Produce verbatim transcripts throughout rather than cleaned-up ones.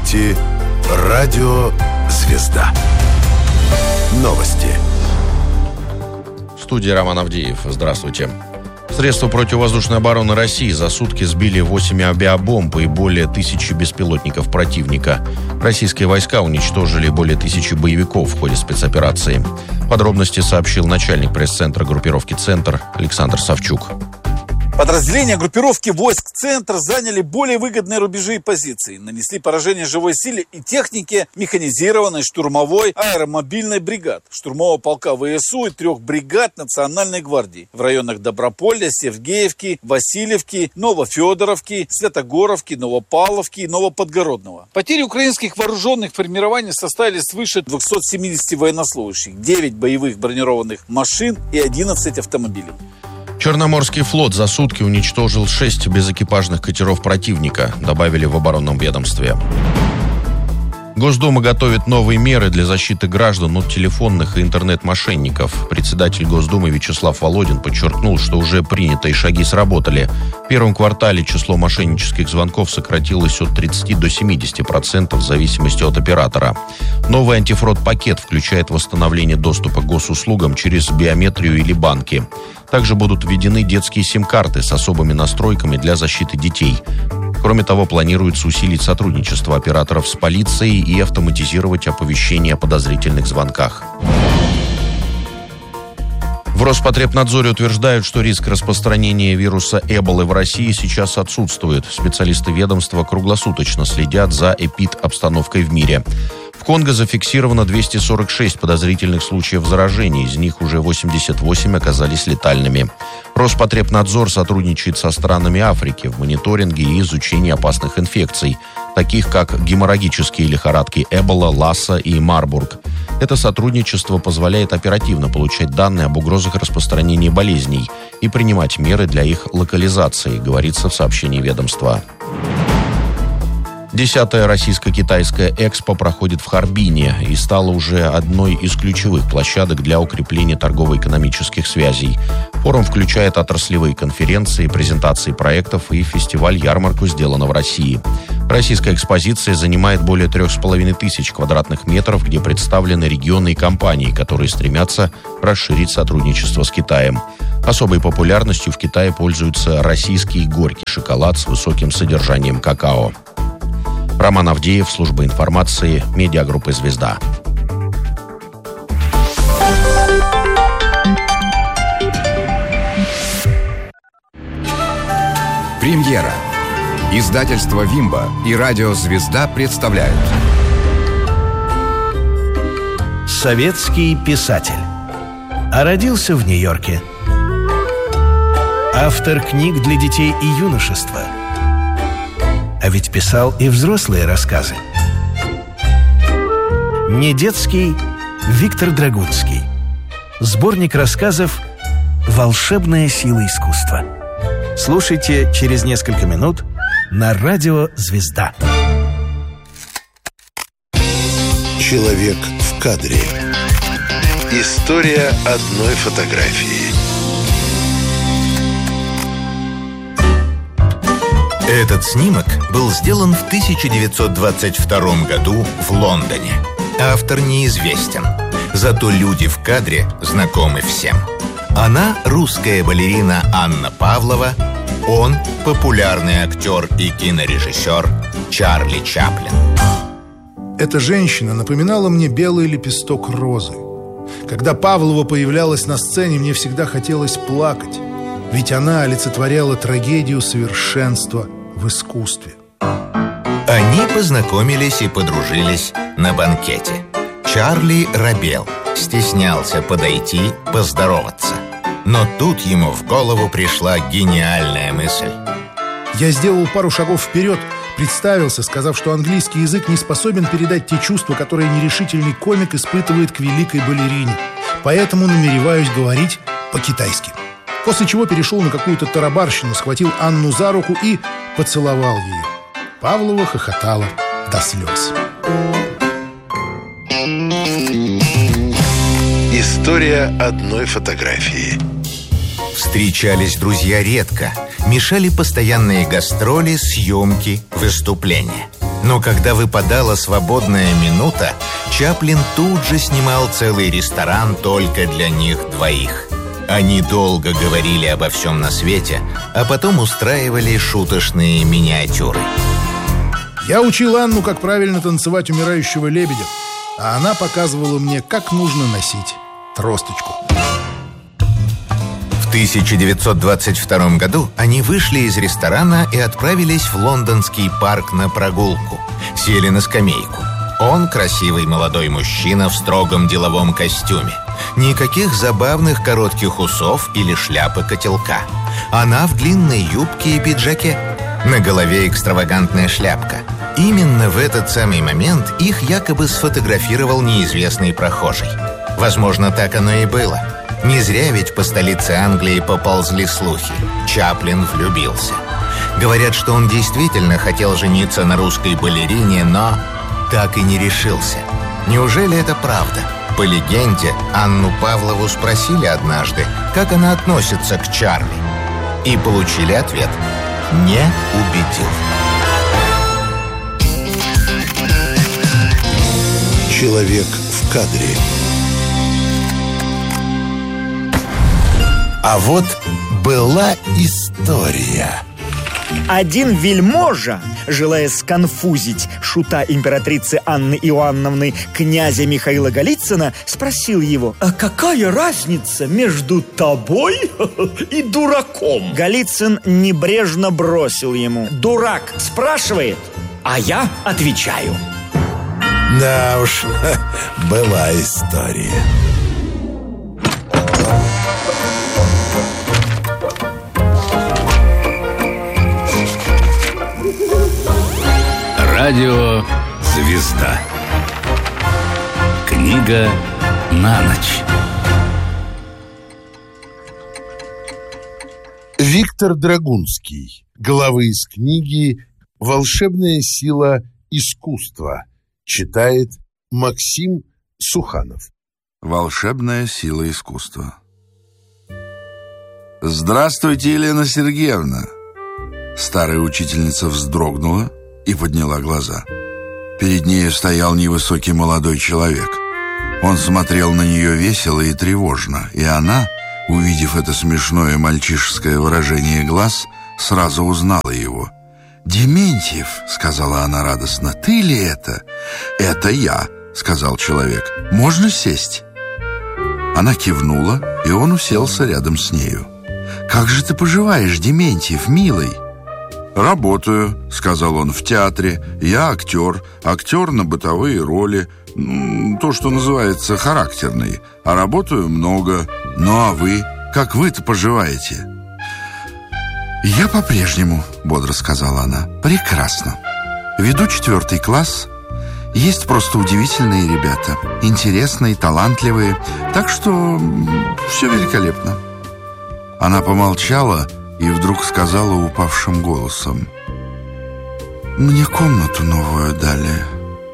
слушаете радио «Звезда». Новости. В студии Роман Авдеев. Здравствуйте. Средства противовоздушной обороны России за сутки сбили восемь авиабомб и более тысячи беспилотников противника. Российские войска уничтожили более тысячи боевиков в ходе спецоперации. Подробности сообщил начальник пресс-центра группировки «Центр» Александр Савчук. Подразделения группировки войск «Центр» заняли более выгодные рубежи и позиции, нанесли поражение живой силе и технике механизированной, штурмовой, аэромобильной бригад, штурмового полка ВСУ и трех бригад Национальной гвардии в районах Доброполья, Сергеевки, Васильевки, Новофедоровки, Святогоровки, Новопавловки и Новоподгородного. Потери украинских вооруженных формирований составили свыше двухсот семидесяти военнослужащих, девять боевых бронированных машин и одиннадцать автомобилей. Черноморский флот за сутки уничтожил шесть безэкипажных катеров противника, добавили в оборонном ведомстве. Госдума готовит новые меры для защиты граждан от телефонных и интернет-мошенников. Председатель Госдумы Вячеслав Володин подчеркнул, что уже принятые шаги сработали. В первом квартале число мошеннических звонков сократилось от тридцати до семидесяти процентов в зависимости от оператора. Новый антифрод-пакет включает восстановление доступа к госуслугам через биометрию или банки. Также будут введены детские сим-карты с особыми настройками для защиты детей. Кроме того, планируется усилить сотрудничество операторов с полицией и автоматизировать оповещения о подозрительных звонках. В Роспотребнадзоре утверждают, что риск распространения вируса Эболы в России сейчас отсутствует. Специалисты ведомства круглосуточно следят за эпид-обстановкой в мире. В Конго зафиксировано двести сорок шесть подозрительных случаев заражения, из них уже восемьдесят восемь оказались летальными. Роспотребнадзор сотрудничает со странами Африки в мониторинге и изучении опасных инфекций, таких как геморрагические лихорадки Эбола, Ласса и Марбург. Это сотрудничество позволяет оперативно получать данные об угрозах распространения болезней и принимать меры для их локализации, говорится в сообщении ведомства. Десятая российско-китайская экспо проходит в Харбине и стала уже одной из ключевых площадок для укрепления торгово-экономических связей. Форум включает отраслевые конференции, презентации проектов и фестиваль-ярмарку «Сделано в России». Российская экспозиция занимает более трех с половиной тысяч квадратных метров, где представлены регионы и компании, которые стремятся расширить сотрудничество с Китаем. Особой популярностью в Китае пользуется российский горький шоколад с высоким содержанием какао. Роман Авдеев, служба информации, медиагруппы «Звезда». Премьера. Издательство «Вимба» и радио «Звезда» представляют. Советский писатель. А родился в Нью-Йорке. Автор книг для детей и юношества. А ведь писал и взрослые рассказы. Не детский Виктор Драгунский. Сборник рассказов «Волшебная сила искусства». Слушайте через несколько минут на радио «Звезда». Человек в кадре. История одной фотографии. Этот снимок был сделан в тысяча девятьсот двадцать втором году в Лондоне. Автор неизвестен, зато люди в кадре знакомы всем. Она русская балерина Анна Павлова, он популярный актер и кинорежиссер Чарли Чаплин. Эта женщина напоминала мне белый лепесток розы. Когда Павлова появлялась на сцене, мне всегда хотелось плакать, ведь она олицетворяла трагедию совершенства в искусстве. Они познакомились и подружились на банкете. Чарли робел, стеснялся подойти, поздороваться. Но тут ему в голову пришла гениальная мысль. Я сделал пару шагов вперед, представился, сказав, что английский язык не способен передать те чувства, которые нерешительный комик испытывает к великой балерине. Поэтому намереваюсь говорить по-китайски. После чего перешел на какую-то тарабарщину, схватил Анну за руку и поцеловал ее. Павлова хохотала до слез. История одной фотографии. Встречались друзья редко, мешали постоянные гастроли, съемки, выступления. Но когда выпадала свободная минута, Чаплин тут же снимал целый ресторан только для них двоих. Они долго говорили обо всем на свете, а потом устраивали шуточные миниатюры. Я учил Анну, как правильно танцевать умирающего лебедя, а она показывала мне, как нужно носить тросточку. В тысяча девятьсот двадцать втором году они вышли из ресторана и отправились в лондонский парк на прогулку. Сели на скамейку. Он красивый молодой мужчина в строгом деловом костюме. Никаких забавных коротких усов или шляпы-котелка. Она в длинной юбке и пиджаке. На голове экстравагантная шляпка. Именно в этот самый момент их якобы сфотографировал неизвестный прохожий. Возможно, так оно и было. Не зря ведь по столице Англии поползли слухи. Чаплин влюбился. Говорят, что он действительно хотел жениться на русской балерине, но так и не решился. Неужели это правда? По легенде, Анну Павлову спросили однажды, как она относится к Чарли. И получили ответ: не убедил. Человек в кадре. А вот была история. Один вельможа, желая сконфузить шута императрицы Анны Иоанновны, князя Михаила Голицына, спросил его: «А какая разница между тобой и дураком?» Голицын небрежно бросил ему: «Дурак спрашивает, а я отвечаю». Да уж, была история. Радио «Звезда». Книга на ночь. Виктор Драгунский. Главы из книги «Волшебная сила искусства». Читает Максим Суханов. «Волшебная сила искусства». «Здравствуйте, Елена Сергеевна!» Старая учительница вздрогнула и подняла глаза. Перед ней стоял невысокий молодой человек. Он смотрел на нее весело и тревожно, и она, увидев это смешное мальчишеское выражение глаз, сразу узнала его. «Дементьев», — сказала она радостно, — «ты ли это?» «Это я», — сказал человек. «Можно сесть?» Она кивнула, и он уселся рядом с нею. «Как же ты поживаешь, Дементьев, милый?» «Работаю», — сказал он, — «в театре. Я актер, актер на бытовые роли, то, что называется характерный. А работаю много. Ну а вы? Как вы-то поживаете?» «Я по-прежнему», — бодро сказала она, — «прекрасно. Веду четвертый класс. Есть просто удивительные ребята, интересные, талантливые, так что все великолепно». Она помолчала и вдруг сказала упавшим голосом: «Мне комнату новую дали.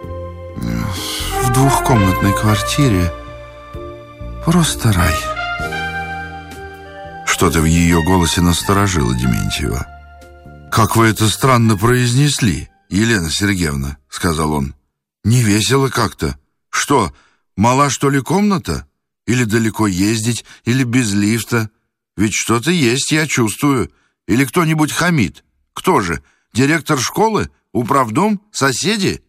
В двухкомнатной квартире. Просто рай». Что-то в ее голосе насторожило Дементьева. «Как вы это странно произнесли, Елена Сергеевна», — сказал он. «Не весело как-то. Что, мала, что ли, комната? Или далеко ездить, или без лифта? Ведь что-то есть, я чувствую. Или кто-нибудь хамит. Кто же? Директор школы? Управдом? Соседи?»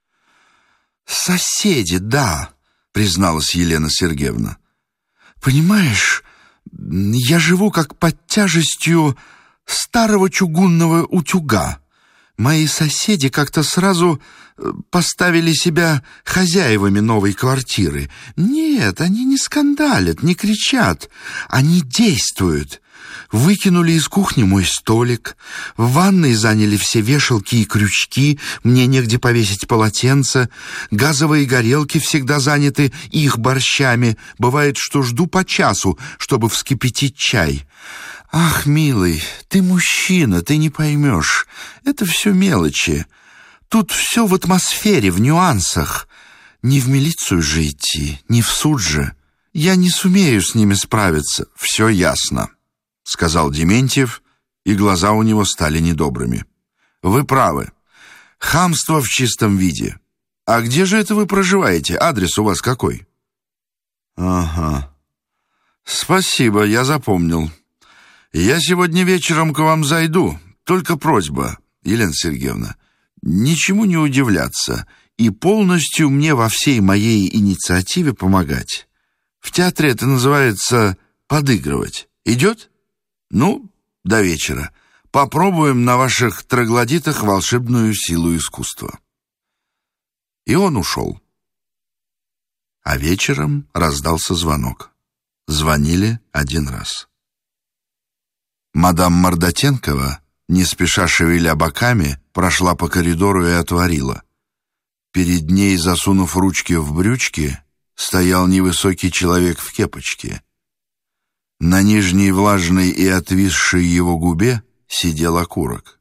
«Соседи, да», — призналась Елена Сергеевна. «Понимаешь, я живу как под тяжестью старого чугунного утюга. Мои соседи как-то сразу поставили себя хозяевами новой квартиры. Нет, они не скандалят, не кричат. Они действуют. Выкинули из кухни мой столик, в ванной заняли все вешалки и крючки, мне негде повесить полотенце, газовые горелки всегда заняты их борщами, бывает, что жду по часу, чтобы вскипятить чай. Ах, милый, ты мужчина, ты не поймешь, это все мелочи. Тут все в атмосфере, в нюансах. Не в милицию же идти, не в суд же. Я не сумею с ними справиться. Все ясно», — сказал Дементьев, и глаза у него стали недобрыми. «Вы правы. Хамство в чистом виде. А где же это вы проживаете? Адрес у вас какой? Ага. Спасибо, я запомнил. Я сегодня вечером к вам зайду. Только просьба, Елена Сергеевна, ничему не удивляться и полностью мне во всей моей инициативе помогать. В театре это называется подыгрывать. Идет? Ну, до вечера. Попробуем на ваших троглодитах волшебную силу искусства. И он ушел. А вечером раздался звонок. Звонили один раз. Мадам Мордотенкова, не спеша шевеля боками, прошла по коридору и отворила. Перед ней, засунув ручки в брючки, стоял невысокий человек в кепочке. На нижней влажной и отвисшей его губе сидел окурок.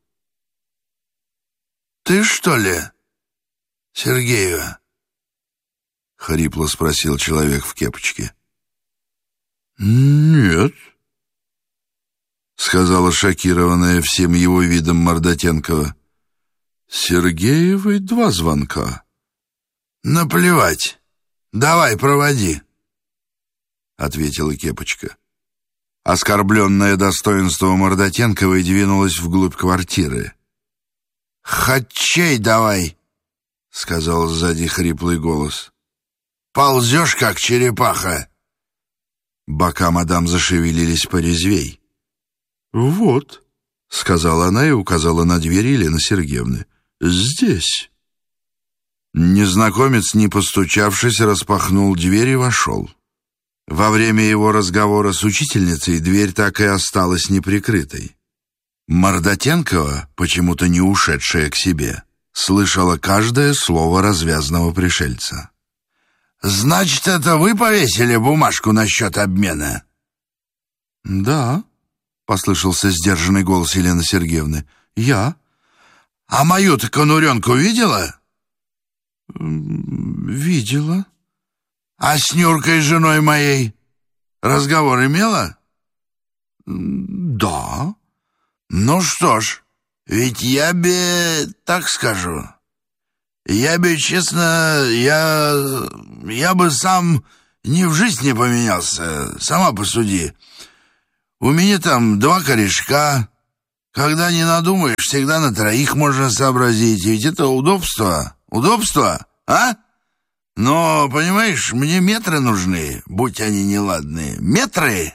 «Ты что ли, Сергеева?» — хрипло спросил человек в кепочке. «Нет», — сказала шокированная всем его видом Мордотенкова. «Сергеевой два звонка». «Наплевать. Давай, проводи», — ответила кепочка. Оскорбленное достоинство Мордотенковой двинулось вглубь квартиры. «Хатчей давай», — сказал сзади хриплый голос. «Ползешь, как черепаха». Бока мадам зашевелились порезвей. «Вот», — сказала она и указала на дверь Елены Сергеевны. «Здесь». Незнакомец, не постучавшись, распахнул дверь и вошел. Во время его разговора с учительницей дверь так и осталась неприкрытой. Мордотенкова, почему-то не ушедшая к себе, слышала каждое слово развязного пришельца. «Значит, это вы повесили бумажку насчет обмена?» «Да», — послышался сдержанный голос Елены Сергеевны. «Я». «А мою-то конуренку видела?» «Видела». «А с Нюркой, женой моей, разговор имела?» «Да». «Ну что ж, ведь я бы, так скажу, я бы, честно, я, я бы сам ни в жизнь не поменялся, сама посуди. У меня там два корешка, когда не надумаешь, всегда на троих можно сообразить, ведь это удобство, удобство, а? Но, понимаешь, мне метры нужны, будь они неладные. Метры?»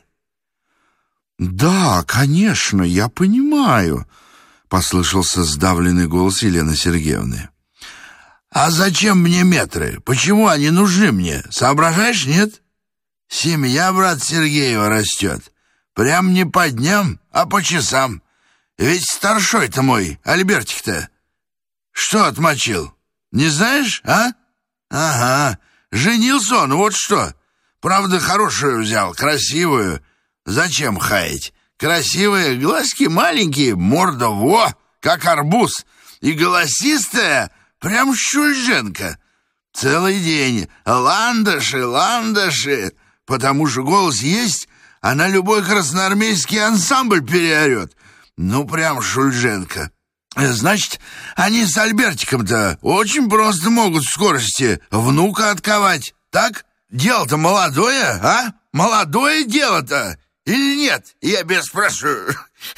«Да, конечно, я понимаю», — послышался сдавленный голос Елены Сергеевны. «А зачем мне метры? Почему они нужны мне? Соображаешь, нет? Семья, брат Сергеева, растет. Прям не по дням, а по часам. Ведь старшой-то мой, Альбертик-то, что отмочил? Не знаешь, а? Ага, женился он, вот что. Правда, хорошую взял, красивую. Зачем хаять? Красивые, глазки маленькие, морда во, как арбуз. И голосистая, прям Шульженко. Целый день ландыши, ландыши. Потому что голос есть, она любой красноармейский ансамбль переорет. Ну, прям Шульженко. Значит, они с Альбертиком-то очень просто могут в скорости внука отковать. Так? Дело-то молодое, а? Молодое дело-то. Или нет? Я без спрашиваю.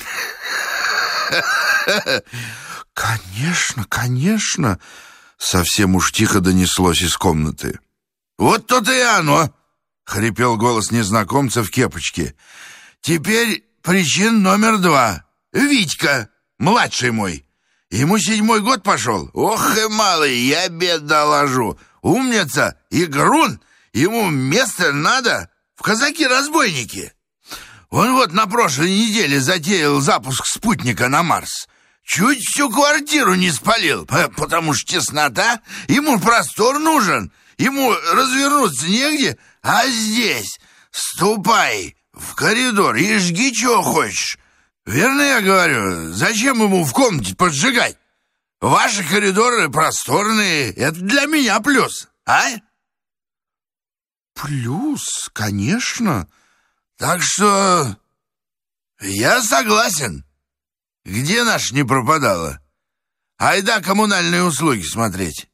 «Конечно, конечно», — совсем уж тихо донеслось из комнаты. «Вот то-то и оно», — хрипел голос незнакомца в кепочке. «Теперь причин номер два. Витька, младший мой. Ему седьмой год пошел. Ох и малый, я бед доложу. Умница, игрун. Ему место надо в казаки-разбойники. Он вот на прошлой неделе затеял запуск спутника на Марс. Чуть всю квартиру не спалил, потому что теснота. Ему простор нужен. Ему развернуться негде, а здесь ступай в коридор и жги, чего хочешь. Верно я говорю? Зачем ему в комнате поджигать? Ваши коридоры просторные, это для меня плюс, а? Плюс, конечно. Так что я согласен. Где наш не пропадала? Айда коммунальные услуги смотреть.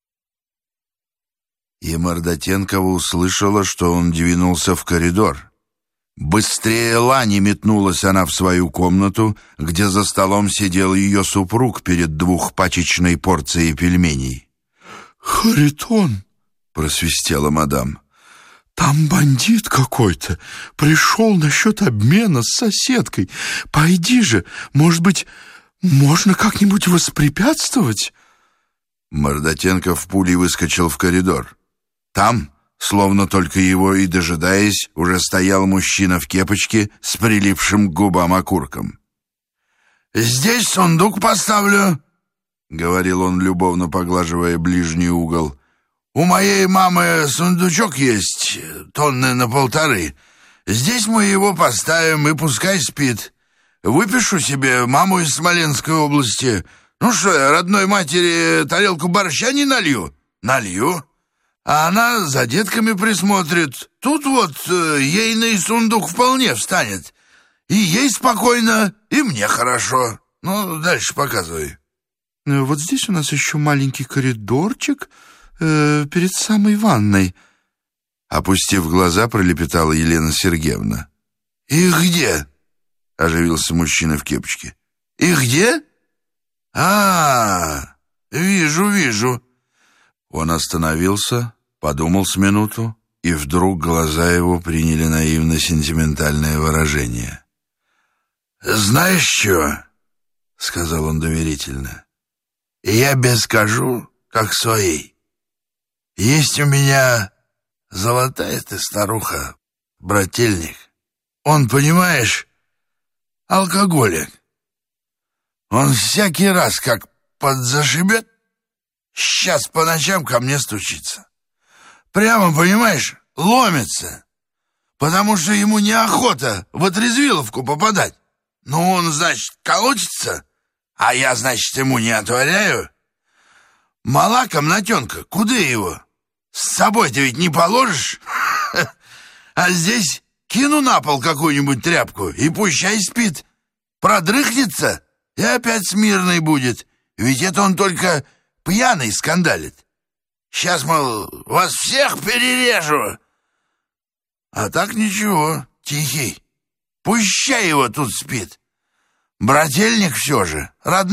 И Мордотенкова услышала, что он двинулся в коридор. Быстрее лани метнулась она в свою комнату, где за столом сидел ее супруг перед двухпачечной порцией пельменей. «Харитон!» — просвистела мадам. «Там бандит какой-то. Пришел насчет обмена с соседкой. Пойди же, может быть, можно как-нибудь воспрепятствовать?» Мордотенков пулей выскочил в коридор. Там, словно только его и дожидаясь, уже стоял мужчина в кепочке с прилипшим к губам окурком. «Здесь сундук поставлю», — говорил он, любовно поглаживая ближний угол. «У моей мамы сундучок есть, тонны на полторы. Здесь мы его поставим, и пускай спит. Выпишу себе маму из Смоленской области. Ну что, я родной матери тарелку борща не налью? Налью. А она за детками присмотрит. Тут вот э, ейный сундук вполне встанет. И ей спокойно, и мне хорошо. Ну, дальше показывай». «Вот здесь у нас еще маленький коридорчик э, перед самой ванной». Опустив глаза, пролепетала Елена Сергеевна. «И где?» — оживился мужчина в кепочке. «И где? А, вижу, вижу». Он остановился, подумал с минуту, и вдруг глаза его приняли наивно-сентиментальное выражение. «Знаешь что?» — сказал он доверительно. «Я тебе скажу, как своей. Есть у меня золотая ты старуха, брательник. Он, понимаешь, алкоголик. Он всякий раз, как подзашибет, сейчас по ночам ко мне стучится. Прямо, понимаешь, ломится, потому что ему неохота в отрезвиловку попадать. Ну, он, значит, колотится, а я, значит, ему не отворяю. Мала комнатенка, куда его? С собой ты ведь не положишь? А здесь кину на пол какую-нибудь тряпку, и пущай спит. Продрыхнется, и опять смирный будет. Ведь это он только пьяный скандалит. Сейчас, мол, вас всех перережу. А так ничего, тихий. Пущай его тут спит. Брательник все же, родной.